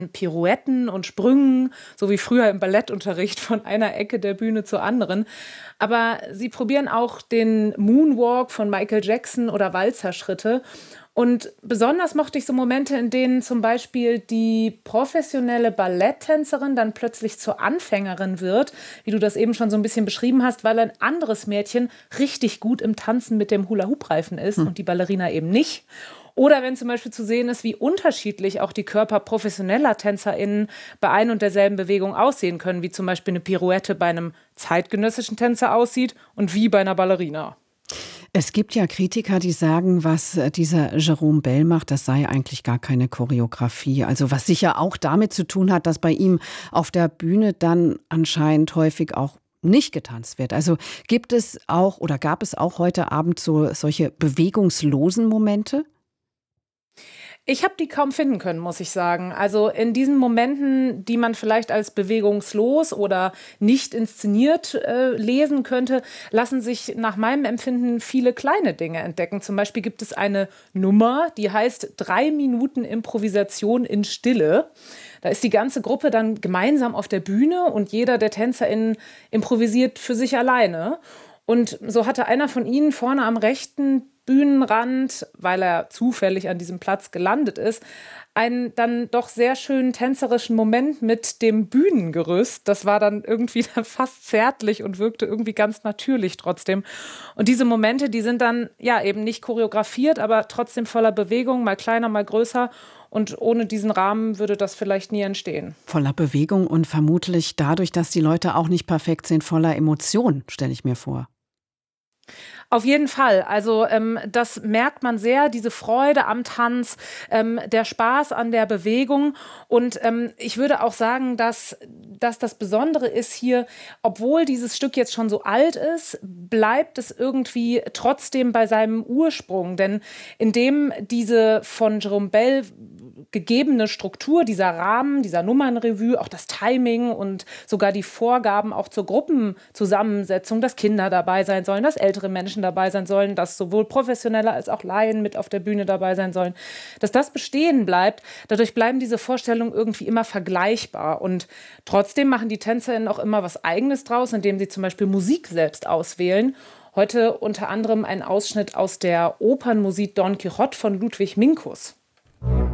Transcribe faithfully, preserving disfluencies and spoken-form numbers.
Pirouetten und Sprüngen, so wie früher im Ballettunterricht von einer Ecke der Bühne zur anderen. Aber sie probieren auch den Moonwalk von Michael Jackson oder Walzerschritte. Und besonders mochte ich so Momente, in denen zum Beispiel die professionelle Balletttänzerin dann plötzlich zur Anfängerin wird, wie du das eben schon so ein bisschen beschrieben hast, weil ein anderes Mädchen richtig gut im Tanzen mit dem Hula-Hoop-Reifen ist und die Ballerina eben nicht. Oder wenn zum Beispiel zu sehen ist, wie unterschiedlich auch die Körper professioneller TänzerInnen bei ein und derselben Bewegung aussehen können, wie zum Beispiel eine Pirouette bei einem zeitgenössischen Tänzer aussieht und wie bei einer Ballerina. Es gibt ja Kritiker, die sagen, was äh, dieser Jerome Bell macht, das sei eigentlich gar keine Choreografie. Also was sicher auch damit zu tun hat, dass bei ihm auf der Bühne dann anscheinend häufig auch nicht getanzt wird. Also gibt es auch oder gab es auch heute Abend so solche bewegungslosen Momente? Ich habe die kaum finden können, muss ich sagen. Also in diesen Momenten, die man vielleicht als bewegungslos oder nicht inszeniert äh, lesen könnte, lassen sich nach meinem Empfinden viele kleine Dinge entdecken. Zum Beispiel gibt es eine Nummer, die heißt drei Minuten Improvisation in Stille. Da ist die ganze Gruppe dann gemeinsam auf der Bühne und jeder der TänzerInnen improvisiert für sich alleine. Und so hatte einer von ihnen vorne am rechten Bühnenrand, weil er zufällig an diesem Platz gelandet ist, einen dann doch sehr schönen tänzerischen Moment mit dem Bühnengerüst. Das war dann irgendwie fast zärtlich und wirkte irgendwie ganz natürlich trotzdem. Und diese Momente, die sind dann ja eben nicht choreografiert, aber trotzdem voller Bewegung, mal kleiner, mal größer. Und ohne diesen Rahmen würde das vielleicht nie entstehen. Voller Bewegung und vermutlich dadurch, dass die Leute auch nicht perfekt sind, voller Emotionen, stelle ich mir vor. Auf jeden Fall. Also ähm, das merkt man sehr, diese Freude am Tanz, ähm, der Spaß an der Bewegung. Und ähm, ich würde auch sagen, dass, dass das Besondere ist hier, obwohl dieses Stück jetzt schon so alt ist, bleibt es irgendwie trotzdem bei seinem Ursprung. Denn indem diese von Jerome Bell gegebene Struktur, dieser Rahmen, dieser Nummernrevue, auch das Timing und sogar die Vorgaben auch zur Gruppenzusammensetzung, dass Kinder dabei sein sollen, dass ältere Menschen dabei sein sollen, dass sowohl Professionelle als auch Laien mit auf der Bühne dabei sein sollen, dass das bestehen bleibt. Dadurch bleiben diese Vorstellungen irgendwie immer vergleichbar. Und trotzdem machen die TänzerInnen auch immer was Eigenes draus, indem sie zum Beispiel Musik selbst auswählen. Heute unter anderem ein Ausschnitt aus der Opernmusik Don Quixote von Ludwig Minkus.